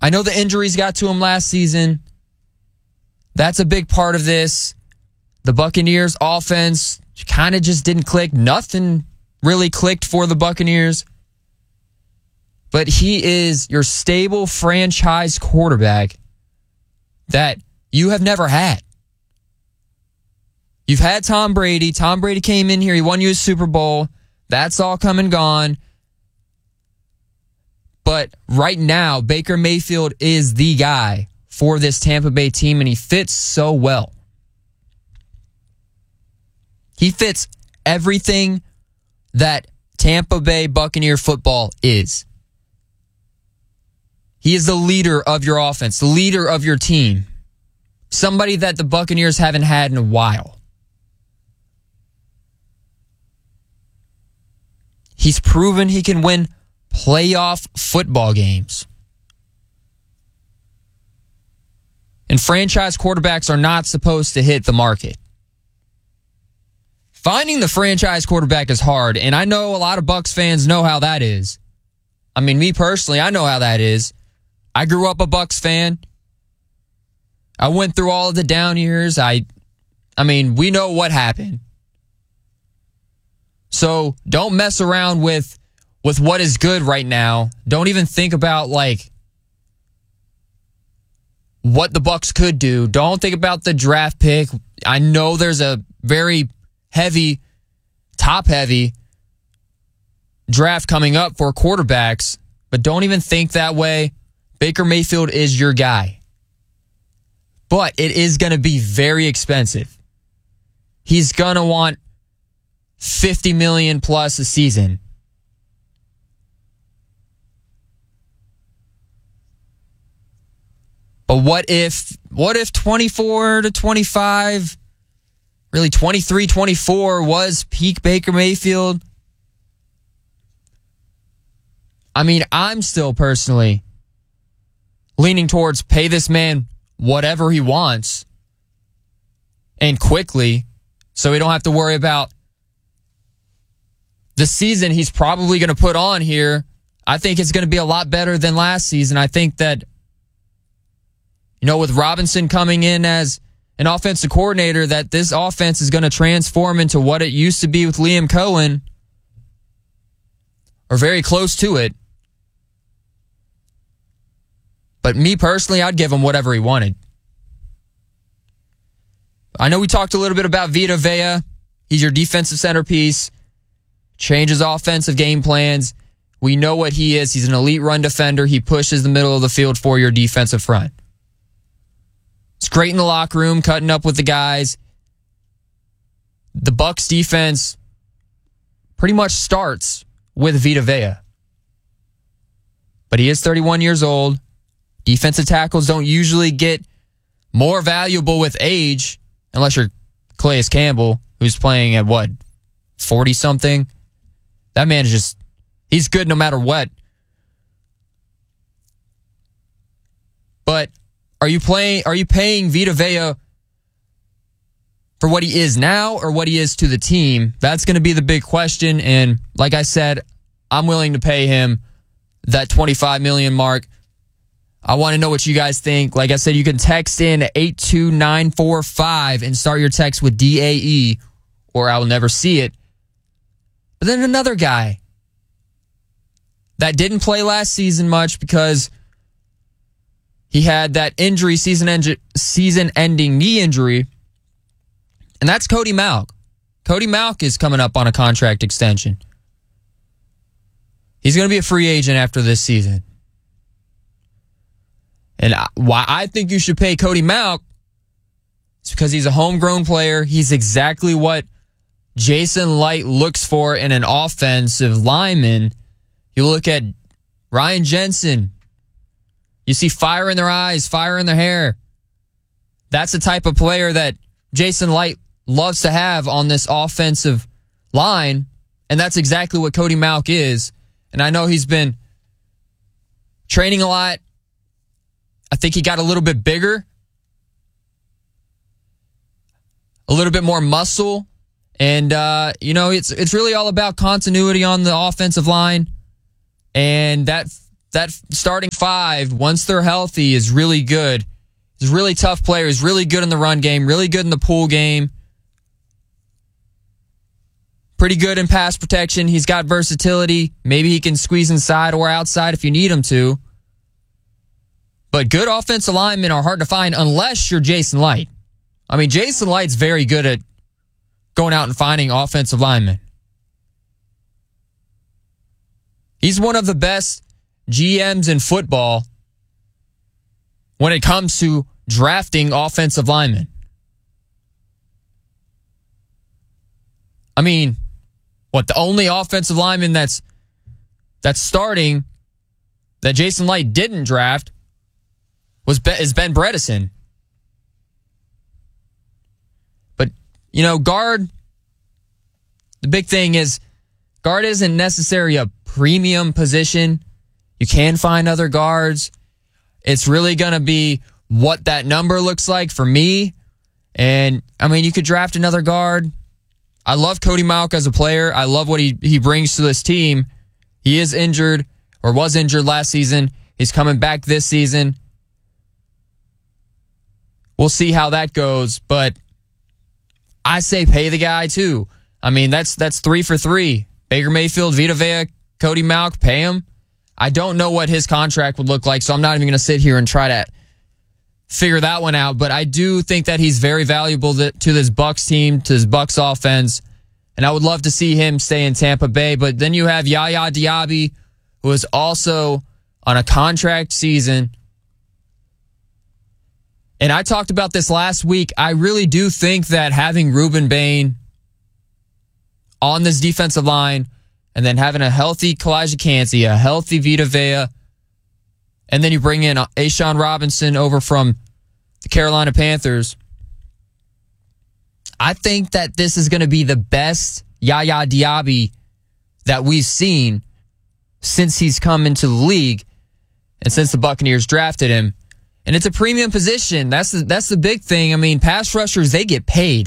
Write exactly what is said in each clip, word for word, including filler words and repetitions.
I know the injuries got to him last season. That's a big part of this. The Buccaneers offense kind of just didn't click. Nothing really clicked for the Buccaneers. But he is your stable franchise quarterback that you have never had. You've had Tom Brady. Tom Brady came in here. He won you a Super Bowl. That's all come and gone. But right now, Baker Mayfield is the guy for this Tampa Bay team, and he fits so well. He fits everything that Tampa Bay Buccaneer football is. He is the leader of your offense, the leader of your team. Somebody that the Buccaneers haven't had in a while. He's proven he can win playoff football games. And franchise quarterbacks are not supposed to hit the market. Finding the franchise quarterback is hard, and I know a lot of Bucs fans know how that is. I mean, me personally, I know how that is. I grew up a Bucs fan. I went through all of the down years. I, I mean, we know what happened. So don't mess around with, with what is good right now. Don't even think about, like, what the Bucs could do. Don't think about the draft pick. I know there's a very heavy, top-heavy draft coming up for quarterbacks, but don't even think that way. Baker Mayfield is your guy. But it is going to be very expensive. He's going to want fifty million dollars plus a season. But what if what if twenty-four to twenty-five, really twenty-three, twenty-four was peak Baker Mayfield? I mean, I'm still personally leaning towards pay this man whatever he wants and quickly, so we don't have to worry about the season he's probably going to put on here. I think it's going to be a lot better than last season. I think that, you know, with Robinson coming in as an offensive coordinator, that this offense is going to transform into what it used to be with Liam Cohen, or very close to it. But me personally, I'd give him whatever he wanted. I know we talked a little bit about Vita Vea. He's your defensive centerpiece. Changes offensive game plans. We know what he is. He's an elite run defender. He pushes the middle of the field for your defensive front. It's great in the locker room, cutting up with the guys. The Bucs defense pretty much starts with Vita Vea. But he is thirty-one years old. Defensive tackles don't usually get more valuable with age, unless you're Calais Campbell, who's playing at what, forty-something? That man is just, he's good no matter what. But are you playing, are you paying Vita Vea for what he is now or what he is to the team? That's going to be the big question. And like I said, I'm willing to pay him that twenty-five million dollars mark. I want to know what you guys think. Like I said, you can text in eight two nine four five and start your text with D A E, or I will never see it. But then another guy that didn't play last season much because he had that injury, season en- season-ending knee injury, and that's Cody Mauch. Cody Mauch is coming up on a contract extension. He's going to be a free agent after this season. And why I think you should pay Cody Mauch is because he's a homegrown player. He's exactly what Jason Light looks for in an offensive lineman. You look at Ryan Jensen. You see fire in their eyes, fire in their hair. That's the type of player that Jason Light loves to have on this offensive line. And that's exactly what Cody Mauch is. And I know he's been training a lot. I think he got a little bit bigger, a little bit more muscle, and uh, you know it's it's really all about continuity on the offensive line, and that that starting five, once they're healthy, is really good. He's a really tough player. He's really good in the run game, really good in the pool game. Pretty good in pass protection. He's got versatility. Maybe he can squeeze inside or outside if you need him to. But good offensive linemen are hard to find unless you're Jason Licht. I mean, Jason Licht's very good at going out and finding offensive linemen. He's one of the best G Ms in football when it comes to drafting offensive linemen. I mean, what, the only offensive lineman that's that's starting that Jason Licht didn't draft was Ben, is Ben Bredeson. But, you know, guard, the big thing is guard isn't necessarily a premium position. You can find other guards. It's really going to be what that number looks like for me. And, I mean, you could draft another guard. I love Cody Mauch as a player. I love what he, he brings to this team. He is injured or was injured last season. He's coming back this season. We'll see how that goes, but I say pay the guy too. I mean, that's that's three for three. Baker Mayfield, Vita Vea, Cody Mauch, pay him. I don't know what his contract would look like, so I'm not even going to sit here and try to figure that one out, but I do think that he's very valuable to, to this Bucs team, to this Bucs offense, and I would love to see him stay in Tampa Bay. But then you have Yaya Diaby, who is also on a contract season. And I talked about this last week. I really do think that having Ruben Bain on this defensive line and then having a healthy Kalijah Kancey, a healthy Vita Vea, and then you bring in A'Shawn Robinson over from the Carolina Panthers, I think that this is going to be the best Yaya Diaby that we've seen since he's come into the league and since the Buccaneers drafted him. And it's a premium position. That's the, that's the big thing. I mean, pass rushers, they get paid.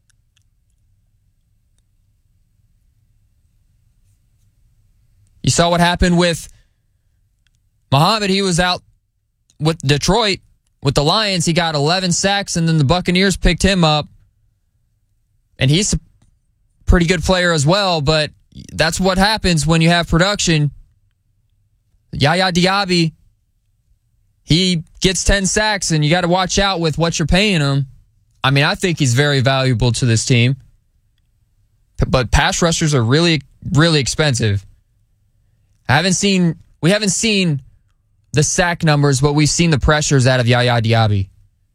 You saw what happened with Muhammad. He was out with Detroit, with the Lions. He got eleven sacks, and then the Buccaneers picked him up. And he's a pretty good player as well, but that's what happens when you have production. Yaya Diaby, he gets ten sacks, and you got to watch out with what you're paying him. I mean, I think he's very valuable to this team. But pass rushers are really, really expensive. I haven't seen, we haven't seen the sack numbers, but we've seen the pressures out of Yaya Diaby.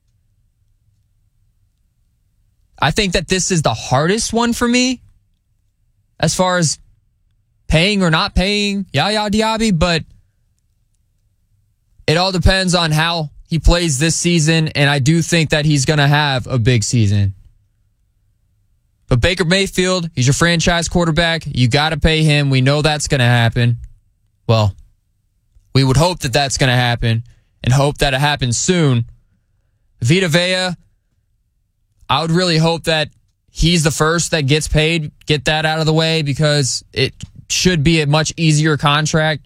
I think that this is the hardest one for me as far as paying or not paying Yaya Diaby, but it all depends on how he plays this season, and I do think that he's going to have a big season. But Baker Mayfield, he's your franchise quarterback. You got to pay him. We know that's going to happen. Well, we would hope that that's going to happen and hope that it happens soon. Vita Vea, I would really hope that he's the first that gets paid. Get that out of the way because it should be a much easier contract.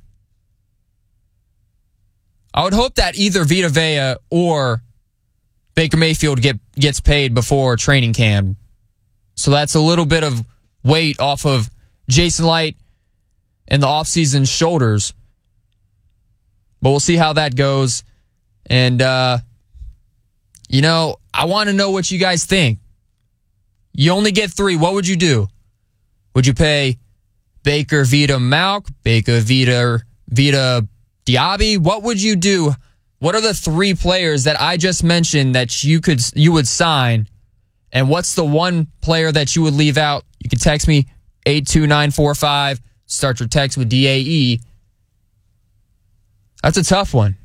I would hope that either Vita Vea or Baker Mayfield get gets paid before training camp. So that's a little bit of weight off of Jason Licht and the offseason's shoulders. But we'll see how that goes. And, uh, you know, I want to know what you guys think. You only get three. What would you do? Would you pay Baker Vita Mauch, Baker Vita, Vita Diaby? What would you do? What are the three players that I just mentioned that you could you would sign? And what's the one player that you would leave out? You can text me eight two nine four five. Start your text with D A E. That's a tough one.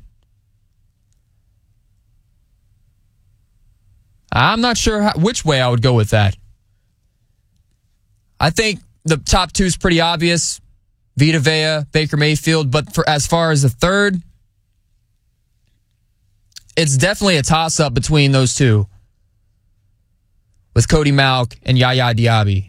I'm not sure how, which way I would go with that. I think the top two is pretty obvious. Vita Vea, Baker Mayfield. But for as far as the third, it's definitely a toss-up between those two. With Cody Mauch and Yaya Diaby.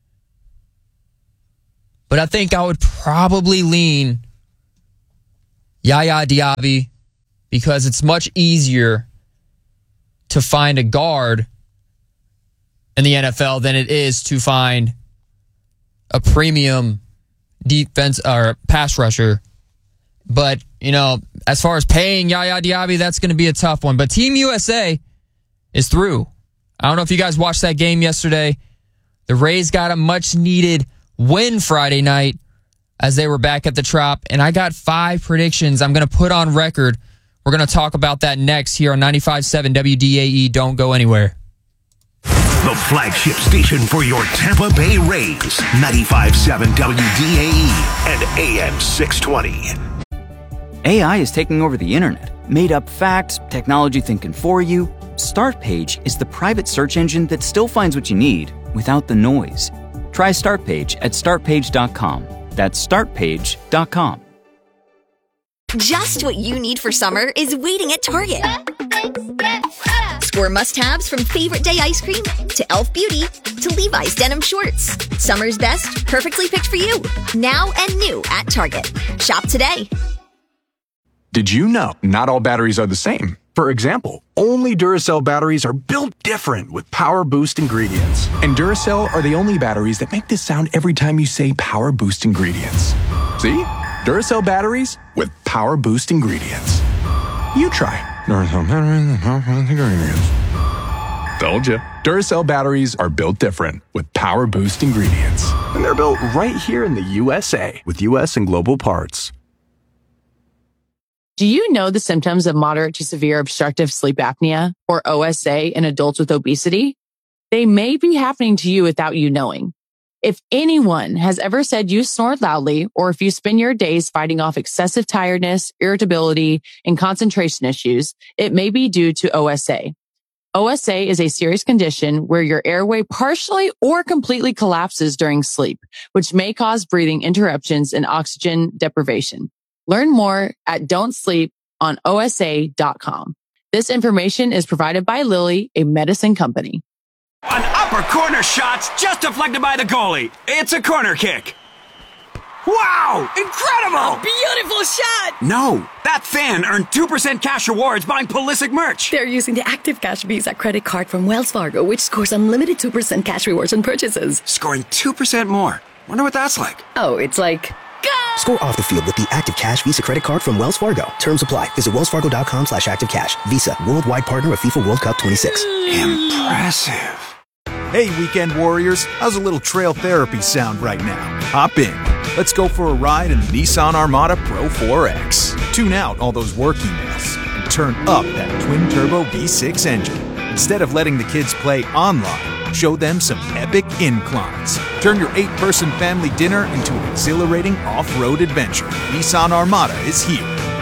But I think I would probably lean Yaya Diaby because it's much easier to find a guard in the N F L than it is to find a premium defense or pass rusher. But, you know, as far as paying Yaya Diaby, that's going to be a tough one. But Team U S A is through. I don't know if you guys watched that game yesterday. The Rays got a much-needed win Friday night as they were back at the Trop. And I got five predictions I'm going to put on record. We're going to talk about that next here on ninety-five point seven W D A E. Don't go anywhere. The flagship station for your Tampa Bay Rays. ninety-five point seven W D A E and A M six twenty. A I is taking over the internet. Made up facts, technology thinking for you. Startpage is the private search engine that still finds what you need without the noise. Try Startpage at start page dot com. That's start page dot com. Just what you need for summer is waiting at Target. Score must-haves from favorite day ice cream to e l f Beauty to Levi's denim shorts. Summer's best, perfectly picked for you. Now and new at Target. Shop today. Did you know not all batteries are the same? For example, only Duracell batteries are built different with Power Boost ingredients. And Duracell are the only batteries that make this sound every time you say Power Boost ingredients. See? Duracell batteries with Power Boost ingredients. You try. Duracell batteries with Power Boost ingredients. Told you. Duracell batteries are built different with Power Boost ingredients. And they're built right here in the U S A with U S and global parts. Do you know the symptoms of moderate to severe obstructive sleep apnea, or O S A, in adults with obesity? They may be happening to you without you knowing. If anyone has ever said you snore loudly, or if you spend your days fighting off excessive tiredness, irritability, and concentration issues, it may be due to O S A. O S A is a serious condition where your airway partially or completely collapses during sleep, which may cause breathing interruptions and oxygen deprivation. Learn more at don't sleep on O S A dot com. This information is provided by Lilly, a medicine company. An upper corner shot's just deflected by the goalie. It's a corner kick. Wow! Incredible! Beautiful shot! No, that fan earned two percent cash rewards buying Pulisic merch. They're using the Active Cash Visa credit card from Wells Fargo, which scores unlimited two percent cash rewards on purchases. Scoring two percent more. Wonder what that's like. Oh, it's like... Go! Score off the field with the Active Cash Visa credit card from Wells Fargo. Terms apply. Visit wells fargo dot com slash active cash. Visa, worldwide partner of FIFA World Cup twenty-six. Impressive. Hey, weekend warriors. How's a little trail therapy sound right now? Hop in. Let's go for a ride in the Nissan Armada Pro four X. Tune out all those work emails and turn up that twin-turbo V six engine. Instead of letting the kids play online, show them some epic inclines. Turn your eight-person family dinner into an exhilarating off-road adventure. Nissan Armada is here.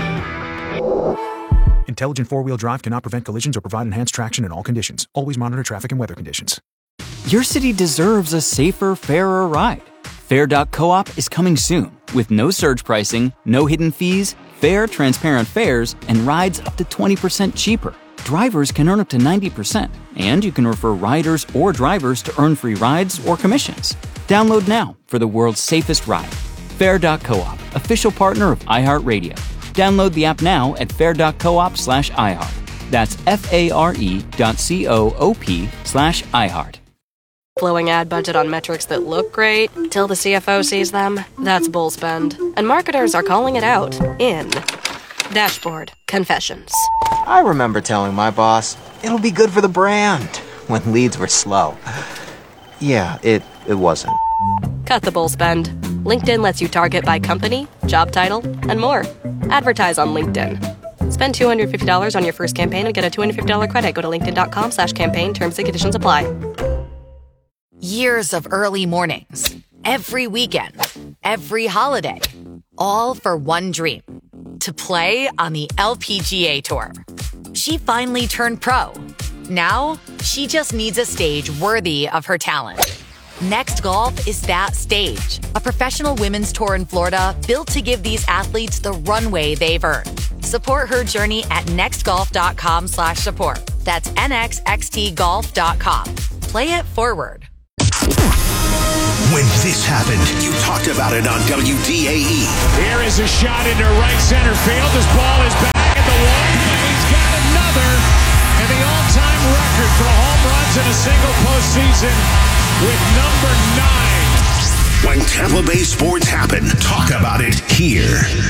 Intelligent four-wheel drive cannot prevent collisions or provide enhanced traction in all conditions. Always monitor traffic and weather conditions. Your city deserves a safer, fairer ride. Fair dot coop is coming soon with no surge pricing, no hidden fees, fair, transparent fares, and rides up to twenty percent cheaper. Drivers can earn up to ninety percent, and you can refer riders or drivers to earn free rides or commissions. Download now for the world's safest ride. Fair dot coop, official partner of iHeartRadio. Download the app now at fair dot coop slash iHeart. That's F-A-R-E dot C-O-O-P slash iHeart. Blowing ad budget on metrics that look great till the C F O sees them. That's bull spend. And marketers are calling it out in Dashboard Confessions. I remember telling my boss, it'll be good for the brand, when leads were slow. Yeah, it, it wasn't. Cut the bull spend. LinkedIn lets you target by company, job title, and more. Advertise on LinkedIn. Spend two hundred fifty dollars on your first campaign and get a two hundred fifty dollars credit. Go to linkedin.com slash campaign. Terms and conditions apply. Years of early mornings, every weekend, every holiday, all for one dream, to play on the L P G A Tour. She finally turned pro. Now, she just needs a stage worthy of her talent. Next Golf is that stage, a professional women's tour in Florida built to give these athletes the runway they've earned. Support her journey at nextgolf.com slash support. That's N X X T golf dot com. Play it forward. When this happened, you talked about it on W D A E. Here is a shot into right center field. This ball is back at the wall, and he's got another. And the all-time record for home runs in a single postseason with number nine. When Tampa Bay sports happen, talk about it here.